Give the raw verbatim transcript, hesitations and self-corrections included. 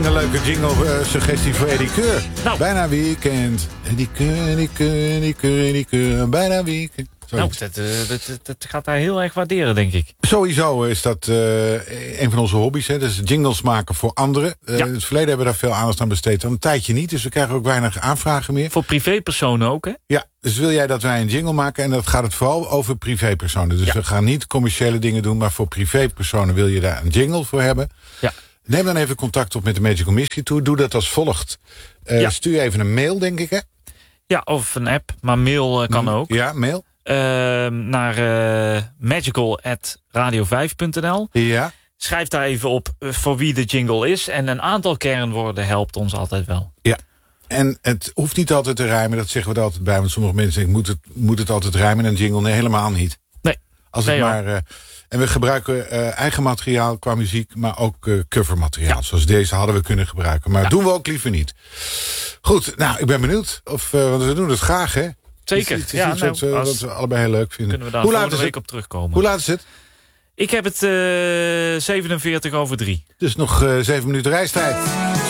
een leuke jingle-suggestie uh, voor Eddie Keur. Nou. Bijna weekend. Eddie Keur, Eddie Keur, Eddie Keur, Eddie Keur. Bijna weekend. Nou, dat, uh, dat, dat, dat gaat hij heel erg waarderen, denk ik. Sowieso is dat uh, een van onze hobby's. Hè? Dus jingles maken voor anderen. Uh, Ja. In het verleden hebben we daar veel aandacht aan besteed. Al een tijdje niet, dus we krijgen ook weinig aanvragen meer. Voor privépersonen ook, hè? Ja, dus wil jij dat wij een jingle maken... en dat gaat het vooral over privépersonen. Dus Ja. we gaan niet commerciële dingen doen... maar voor privépersonen wil je daar een jingle voor hebben. Ja. Neem dan even contact op met de Magical Mystery Tour. Doe dat als volgt. Uh, Ja. Stuur even een mail, denk ik, hè? Ja, of een app, maar mail uh, kan ook. Ja, mail. Uh, naar uh, magical at radio vijf punt n l. Ja. Schrijf daar even op uh, voor wie de jingle is. En een aantal kernwoorden helpt ons altijd wel. Ja. En het hoeft niet altijd te rijmen, dat zeggen we er altijd bij. Want sommige mensen denken, moet het, moet het altijd rijmen en een jingle? Nee, helemaal niet. Nee. Als het Nee, maar, uh, en we gebruiken uh, eigen materiaal qua muziek, maar ook uh, covermateriaal. Ja. Zoals deze hadden we kunnen gebruiken. Maar Ja. doen we ook liever niet. Goed, nou, ik ben benieuwd. Of, uh, want we doen het graag, hè? Zeker. Het is, het is Ja, iets nou, wat, we, als- wat we allebei heel leuk vinden. Kunnen we daar Hoe laat volgende is week het? op terugkomen. Hoe laat is het? Ik heb het uh, zevenenveertig over drie. Dus nog uh, zeven minuten reistijd.